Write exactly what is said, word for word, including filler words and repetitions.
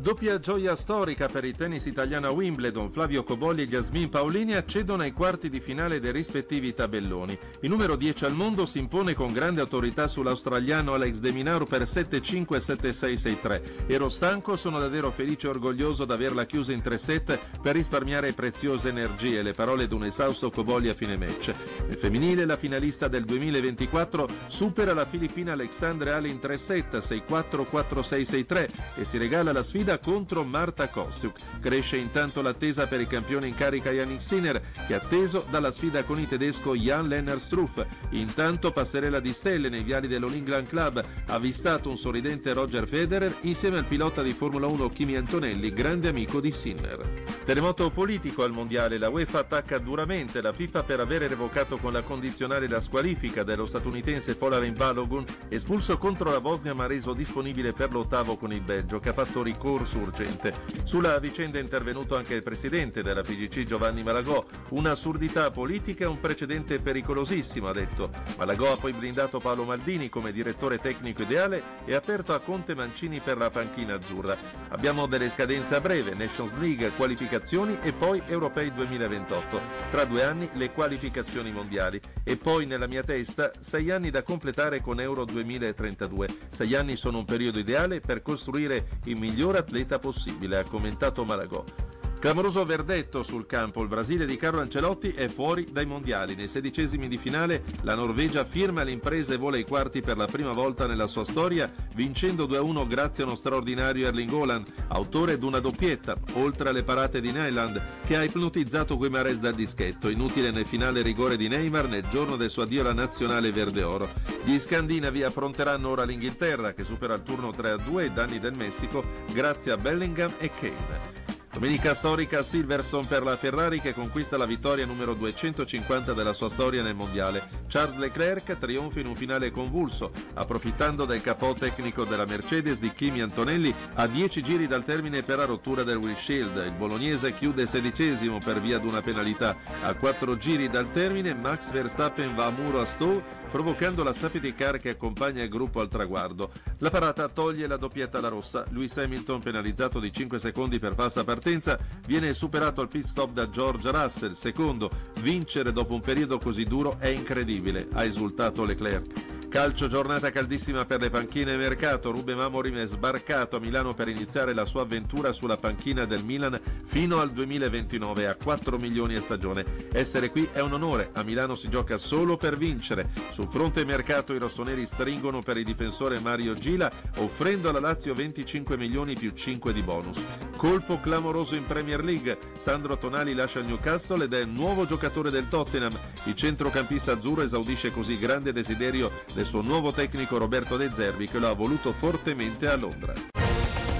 Doppia gioia storica per il tennis italiano a Wimbledon. Flavio Cobolli e Yasmin Paolini accedono ai quarti di finale dei rispettivi tabelloni. Il numero dieci al mondo si impone con grande autorità sull'australiano Alex De Minaur per sette cinque sette sei sei tre. Ero stanco, sono davvero felice e orgoglioso di averla chiusa in tre set per risparmiare preziose energie. Le parole di un esausto Cobolli a fine match. Nel femminile la finalista del duemilaventiquattro supera la filippina Alexandra Ali in tre set sei quattro quattro sei sei tre e si regala la sfida contro Marta Kostyuk. Cresce intanto l'attesa per il campione in carica Jannik Sinner, che è atteso dalla sfida con il tedesco Jan-Lennart Struff. Intanto passerella di stelle nei viali dell'All England Club ha avvistato un sorridente Roger Federer insieme al pilota di Formula uno Kimi Antonelli, grande amico di Sinner. Terremoto politico al mondiale. La UEFA attacca duramente la FIFA per avere revocato con la condizionale la squalifica dello statunitense Folarin Balogun, espulso contro la Bosnia ma reso disponibile per l'ottavo con il Belgio, che ha fatto ricorso urgente. Sulla vicenda è intervenuto anche il presidente della F I G C Giovanni Malagò. Un'assurdità politica e un precedente pericolosissimo, ha detto. Malagò ha poi blindato Paolo Maldini come direttore tecnico ideale e aperto a Conte Mancini per la panchina azzurra. Abbiamo delle scadenze a breve, Nations League, qualificazioni e poi Europei duemilaventotto. Tra due anni le qualificazioni mondiali e poi nella mia testa sei anni da completare con Euro duemilatrentadue. Sei anni sono un periodo ideale per costruire il miglior atleta possibile, ha commentato Malagò. Clamoroso verdetto sul campo. Il Brasile di Carlo Ancelotti è fuori dai mondiali. Nei sedicesimi di finale la Norvegia firma l'impresa e vola ai quarti per la prima volta nella sua storia, vincendo due a uno grazie a uno straordinario Erling Haaland, autore di una doppietta, oltre alle parate di Nyland, che ha ipnotizzato Guimarães dal dischetto. Inutile nel finale rigore di Neymar nel giorno del suo addio alla nazionale verde-oro. Gli scandinavi affronteranno ora l'Inghilterra, che supera il turno tre a due ai danni del Messico grazie a Bellingham e Kane. Domenica storica a Silverstone per la Ferrari, che conquista la vittoria numero duecentocinquanta della sua storia nel mondiale. Charles Leclerc trionfa in un finale convulso, approfittando del capo tecnico della Mercedes di Kimi Antonelli a dieci giri dal termine per la rottura del windshield. Il bolognese chiude sedicesimo per via di una penalità. A quattro giri dal termine Max Verstappen va a muro a Stowe, provocando la safety car che accompagna il gruppo al traguardo. La parata toglie la doppietta alla rossa. Lewis Hamilton, penalizzato di cinque secondi per falsa partenza, viene superato al pit stop da George Russell, secondo. Vincere dopo un periodo così duro è incredibile, ha esultato Leclerc. Calcio, giornata caldissima per le panchine e mercato. Ruben Amorim è sbarcato a Milano per iniziare la sua avventura sulla panchina del Milan fino al duemilaventinove a quattro milioni a stagione. Essere qui è un onore, a Milano si gioca solo per vincere. Sul fronte mercato i rossoneri stringono per il difensore Mario Gila, offrendo alla Lazio venticinque milioni più cinque di bonus. Colpo clamoroso in Premier League. Sandro Tonali lascia il Newcastle ed è il nuovo giocatore del Tottenham. Il centrocampista azzurro esaudisce così grande desiderio del suo nuovo tecnico Roberto De Zerbi, che lo ha voluto fortemente a Londra.